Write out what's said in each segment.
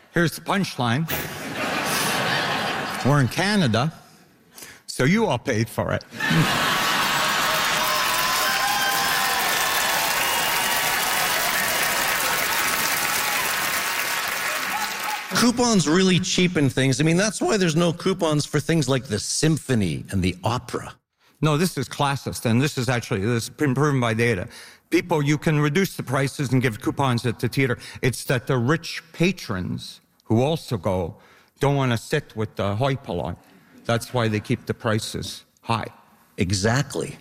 Here's the punchline. We're in Canada, so you all paid for it. Coupons really cheapen things. I mean, that's why there's no coupons for things like the symphony and the opera. No, this is classist, and this has been proven by data. People, you can reduce the prices and give coupons at the theater. It's that the rich patrons who also go don't want to sit with the hoi polloi. That's why they keep the prices high. Exactly.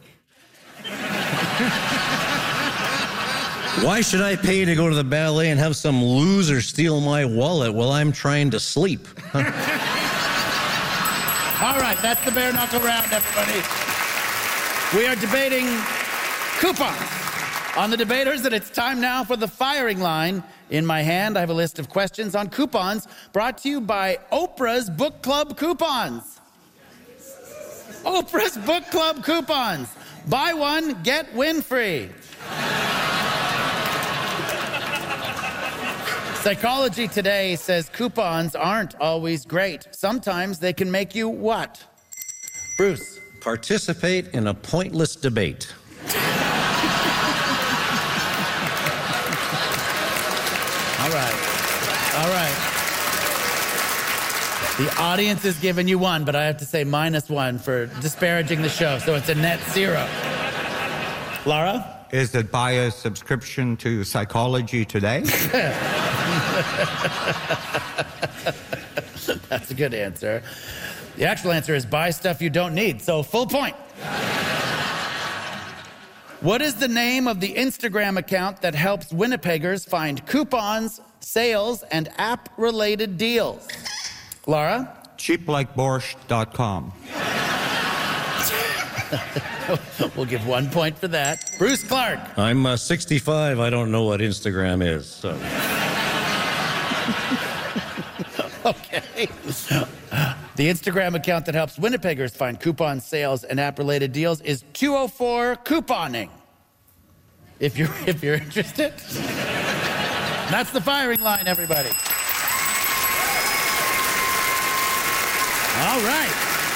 Why should I pay to go to the ballet and have some loser steal my wallet while I'm trying to sleep? All right, that's the bare knuckle round, everybody. We are debating coupons. On the debaters, that it's time now for the firing line. In my hand, I have a list of questions on coupons brought to you by Oprah's Book Club coupons. Oprah's Book Club coupons. Buy one, get Winfrey. Psychology Today says coupons aren't always great. Sometimes they can make you what? Bruce. Participate in a pointless debate. All right. The audience is giving you one, but I have to say -1 for disparaging the show, so it's a net 0. Laura? Is it buy a subscription to Psychology Today? That's a good answer. The actual answer is buy stuff you don't need, so full point. What is the name of the Instagram account that helps Winnipeggers find coupons, sales, and app-related deals? Laura? Cheaplikeborscht.com. We'll give 1 point for that. Bruce Clark. I'm 65. I don't know what Instagram is, so. Okay. The Instagram account that helps Winnipeggers find coupons, sales, and app-related deals is 204 Couponing. If you're interested. That's the firing line, everybody. All right.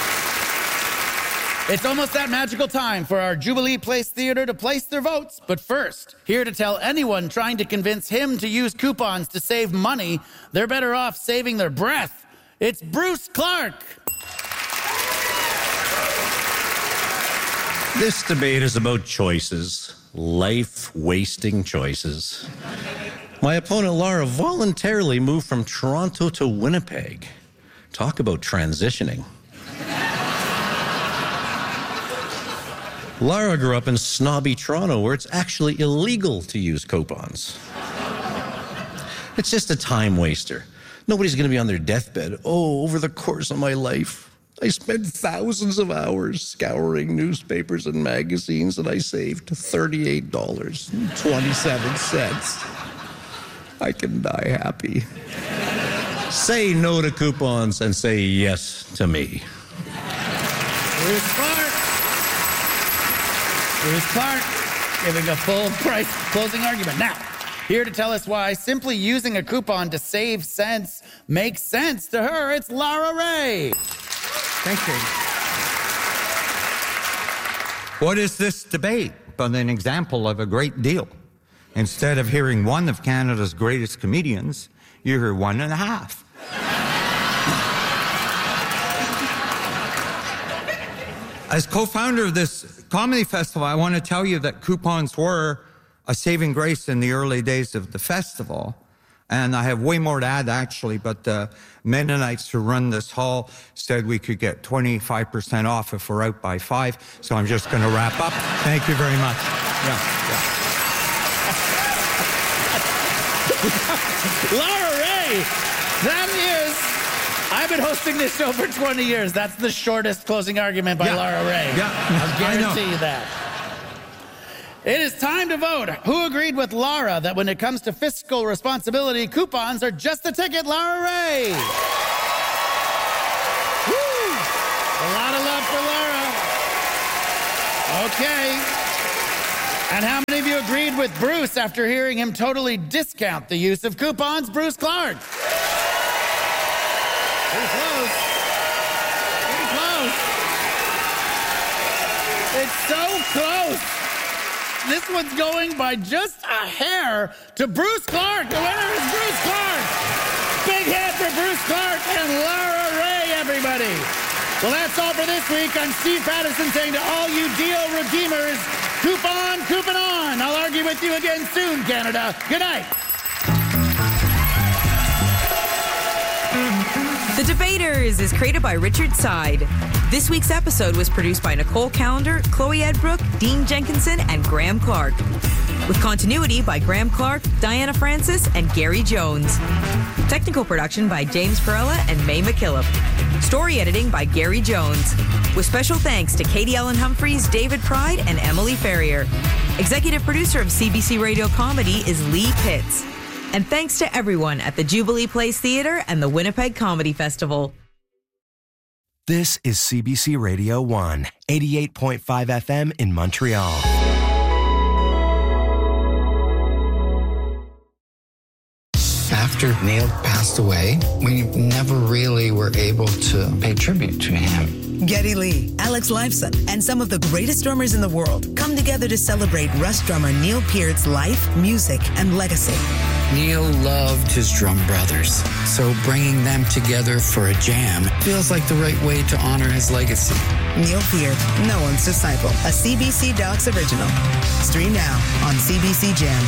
It's almost that magical time for our Jubilee Place Theater to place their votes. But first, here to tell anyone trying to convince him to use coupons to save money, they're better off saving their breath. It's Bruce Clark. This debate is about choices, life-wasting choices. My opponent, Laura, voluntarily moved from Toronto to Winnipeg. Talk about transitioning. Lara grew up in snobby Toronto, where it's actually illegal to use coupons. It's just a time waster. Nobody's going to be on their deathbed. Oh, over the course of my life, I spent thousands of hours scouring newspapers and magazines, and I saved $38.27. I can die happy. Say no to coupons and say yes to me. Bruce Clark giving a full price closing argument. Now, here to tell us why simply using a coupon to save cents makes sense to her, it's Lara Ray. Thank you. What is this debate but an example of a great deal? Instead of hearing one of Canada's greatest comedians, you hear 1.5. As co-founder of this comedy festival, I want to tell you that coupons were a saving grace in the early days of the festival. And I have way more to add, actually, but the Mennonites who run this hall said we could get 25% off if we're out by 5. So I'm just going to wrap up. Thank you very much. Yeah. Lara Ray, that is, I've been hosting this show for 20 years. That's the shortest closing argument by Lara Ray. Yeah, I'll guarantee you that. It is time to vote. Who agreed with Lara that when it comes to fiscal responsibility, coupons are just a ticket? Lara Ray. Woo! A lot of love for Lara. Okay. And how many of you agreed with Bruce after hearing him totally discount the use of coupons? Bruce Clark. Pretty close. Pretty close. It's so close. This one's going by just a hair to Bruce Clark. The winner is Bruce Clark. Big hit for Bruce Clark and Lara Ray, everybody. Well, that's all for this week. I'm Steve Patterson saying to all you deal redeemers, coupon, coupon on. I'll argue with you again soon, Canada. Good night. The Debaters is created by Richard Side. This week's episode was produced by Nicole Callender, Chloe Edbrook, Dean Jenkinson, and Graham Clark. With continuity by Graham Clark, Diana Francis, and Gary Jones. Technical production by James Perella and May McKillop. Story editing by Gary Jones. With special thanks to Katie Ellen Humphreys, David Pride, and Emily Ferrier. Executive producer of CBC Radio Comedy is Lee Pitts. And thanks to everyone at the Jubilee Place Theatre and the Winnipeg Comedy Festival. This is CBC Radio 1, 88.5 FM in Montreal. After Neil passed away, we never really were able to pay tribute to him. Geddy Lee, Alex Lifeson, and some of the greatest drummers in the world come together to celebrate Rush drummer Neil Peart's life, music, and legacy. Neil loved his drum brothers, so bringing them together for a jam feels like the right way to honor his legacy. Neil Peart, no one's disciple, a CBC Docs original. Stream now on CBC Gem.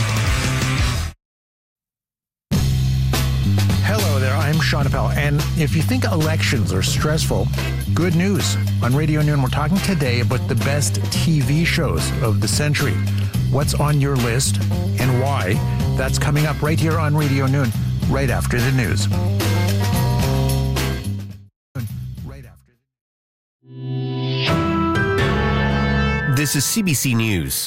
Hello there, I'm Sean Appel, and if you think elections are stressful, good news. On Radio Noon, we're talking today about the best TV shows of the century. What's on your list and why? That's coming up right here on Radio Noon, right after the news. This is CBC News.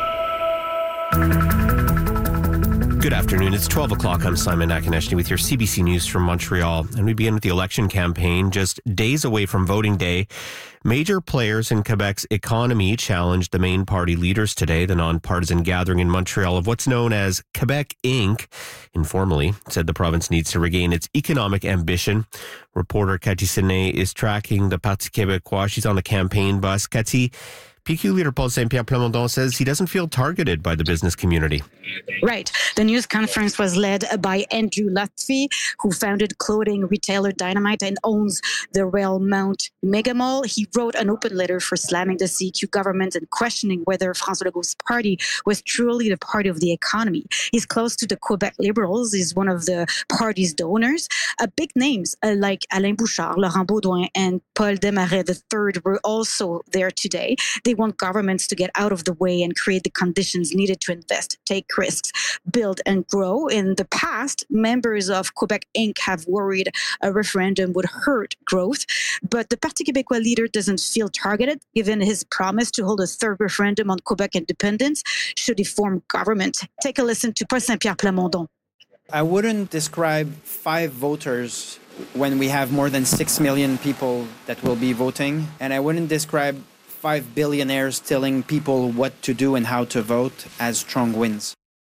Good afternoon. It's 12 o'clock. I'm Simon Akineshny with your CBC News from Montreal. And we begin with the election campaign. Just days away from voting day, major players in Quebec's economy challenged the main party leaders today. The nonpartisan gathering in Montreal of what's known as Quebec Inc. informally said the province needs to regain its economic ambition. Reporter Cathy Sené is tracking the Parti Québécois. She's on the campaign bus. Cathy, PQ leader Paul Saint-Pierre Plamondon says he doesn't feel targeted by the business community. Right. The news conference was led by Andrew Lutfi, who founded clothing retailer Dynamite and owns the Railmount Mega Mall. He wrote an open letter for slamming the CQ government and questioning whether François Legault's party was truly the party of the economy. He's close to the Quebec Liberals. He's one of the party's donors. Big names like Alain Bouchard, Laurent Beaudoin, and Paul Desmarais III were also there today. They want governments to get out of the way and create the conditions needed to invest, take risks, build and grow. In the past, members of Quebec Inc. have worried a referendum would hurt growth, but the Parti Québécois leader doesn't feel targeted, given his promise to hold a third referendum on Quebec independence should he form government. Take a listen to Paul Saint-Pierre Plamondon. I wouldn't describe 5 voters when we have more than 6 million people that will be voting, and I wouldn't describe 5 billionaires telling people what to do and how to vote as strong wins.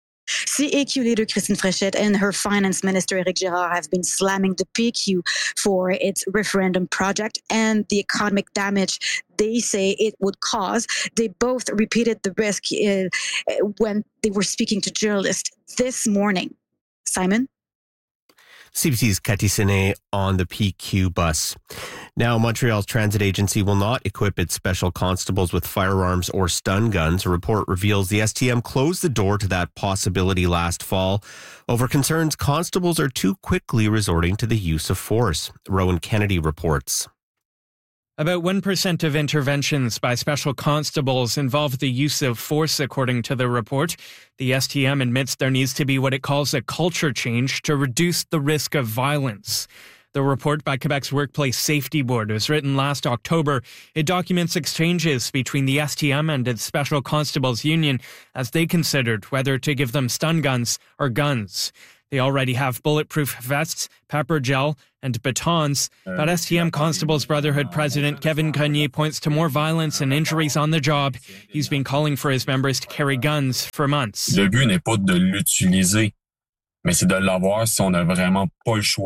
CAQ leader Christine Fréchette and her finance minister Éric Girard have been slamming the PQ for its referendum project and the economic damage they say it would cause. They both repeated the risk when they were speaking to journalists this morning. Simon? CBC's Cathy Sené on the PQ bus. Now, Montreal's transit agency will not equip its special constables with firearms or stun guns. A report reveals the STM closed the door to that possibility last fall over concerns constables are too quickly resorting to the use of force. Rowan Kennedy reports. About 1% of interventions by special constables involve the use of force, according to the report. The STM admits there needs to be what it calls a culture change to reduce the risk of violence. The report by Quebec's Workplace Safety Board was written last October. It documents exchanges between the STM and its Special Constables Union as they considered whether to give them stun guns or guns. They already have bulletproof vests, pepper gel, and batons. But STM Constables Brotherhood President Kevin Cognier points to more violence and injuries on the job. He's been calling for his members to carry guns for months. Le but n'est pas de l'utiliser, mais c'est de l'avoir si on n'a vraiment pas le choix.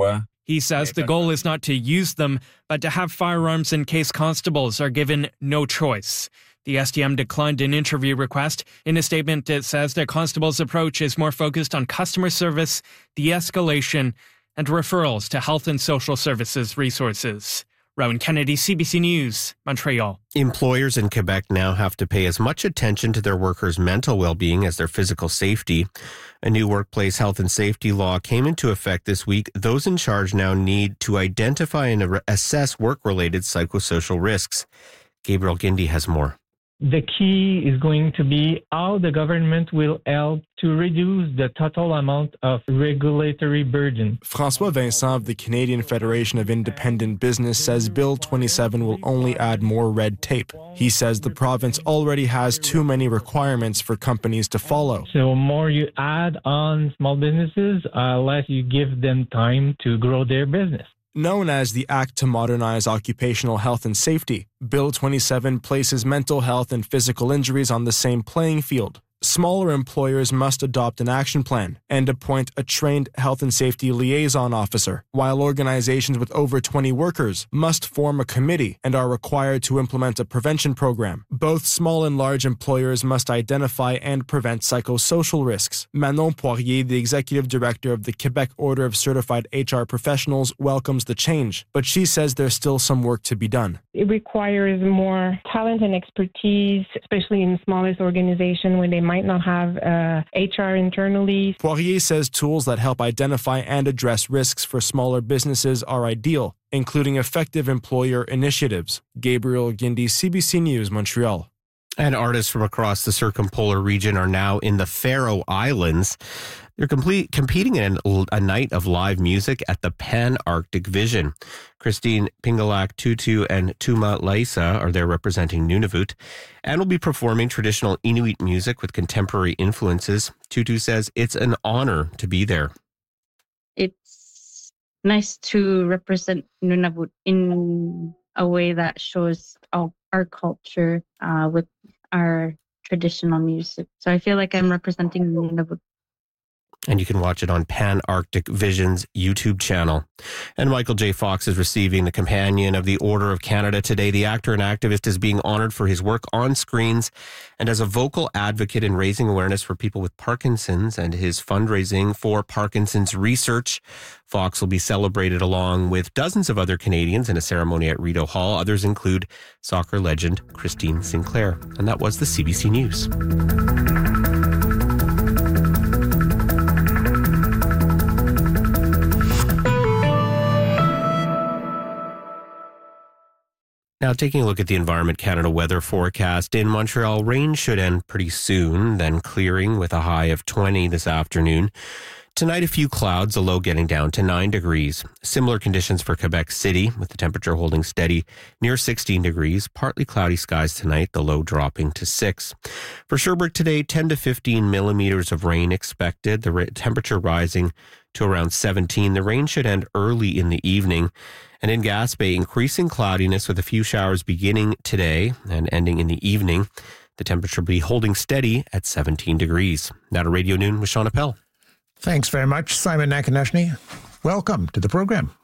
He says the goal is not to use them, but to have firearms in case constables are given no choice. The STM declined an interview request. In a statement, it says the constable's approach is more focused on customer service, de-escalation, and referrals to health and social services resources. Rowan Kennedy, CBC News, Montreal. Employers in Quebec now have to pay as much attention to their workers' mental well-being as their physical safety. A new workplace health and safety law came into effect this week. Those in charge now need to identify and assess work-related psychosocial risks. Gabriel Guindy has more. The key is going to be how the government will help to reduce the total amount of regulatory burden. François Vincent of the Canadian Federation of Independent Business says Bill 27 will only add more red tape. He says the province already has too many requirements for companies to follow. So more you add on small businesses, less you give them time to grow their business. Known as the Act to Modernize Occupational Health and Safety, Bill 27 places mental health and physical injuries on the same playing field. Smaller employers must adopt an action plan and appoint a trained health and safety liaison officer, while organizations with over 20 workers must form a committee and are required to implement a prevention program. Both small and large employers must identify and prevent psychosocial risks. Manon Poirier, the executive director of the Quebec Order of Certified HR Professionals, welcomes the change, but she says there's still some work to be done. It requires more talent and expertise, especially in the smallest organization where they might not have HR internally. Poirier says tools that help identify and address risks for smaller businesses are ideal, including effective employer initiatives. Gabriel Guindy, CBC News, Montreal. And artists from across the circumpolar region are now in the Faroe Islands. They're competing in a night of live music at the Pan-Arctic Vision. Christine Pingalak Tutu and Tuma Laisa are there representing Nunavut and will be performing traditional Inuit music with contemporary influences. Tutu says it's an honor to be there. It's nice to represent Nunavut in a way that shows our culture with our traditional music. So I feel like I'm representing Nunavut. And you can watch it on Pan-Arctic Vision's YouTube channel. And Michael J. Fox is receiving the Companion of the Order of Canada today. The actor and activist is being honored for his work on screens and as a vocal advocate in raising awareness for people with Parkinson's and his fundraising for Parkinson's research. Fox will be celebrated along with dozens of other Canadians in a ceremony at Rideau Hall. Others include soccer legend Christine Sinclair. And that was the CBC News. Now, taking a look at the Environment Canada weather forecast. In Montreal, rain should end pretty soon, then clearing with a high of 20 this afternoon. Tonight, a few clouds, the low getting down to 9 degrees. Similar conditions for Quebec City, with the temperature holding steady near 16 degrees. Partly cloudy skies tonight, the low dropping to 6. For Sherbrooke today, 10 to 15 millimeters of rain expected. The temperature rising to around 17. The rain should end early in the evening. And in Gaspé, increasing cloudiness with a few showers beginning today and ending in the evening. The temperature will be holding steady at 17 degrees. Now to Radio Noon with Sean Appel. Thanks very much, Simon Nakaneshny. Welcome to the program.